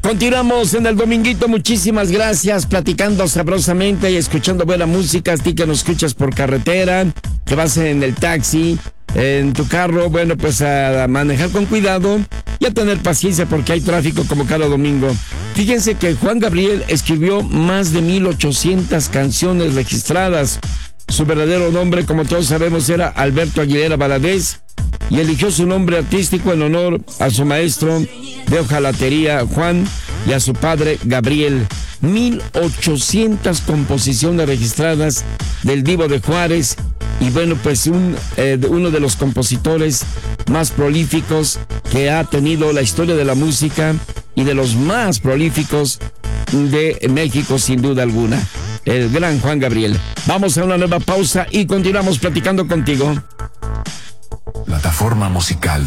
Continuamos en el dominguito, muchísimas gracias, platicando sabrosamente y escuchando buena música. A ti que nos escuchas por carretera, que vas en el taxi, en tu carro, bueno, pues a manejar con cuidado y a tener paciencia porque hay tráfico como cada domingo. Fíjense que Juan Gabriel escribió más de 1,800 canciones registradas. Su verdadero nombre, como todos sabemos, era Alberto Aguilera Valadez, y eligió su nombre artístico en honor a su maestro de hojalatería Juan y a su padre Gabriel. 1,800 composiciones registradas del Divo de Juárez, y bueno, pues uno de los compositores más prolíficos que ha tenido la historia de la música y de los más prolíficos de México, sin duda alguna, el gran Juan Gabriel. Vamos a una nueva pausa y continuamos platicando contigo. Plataforma musical.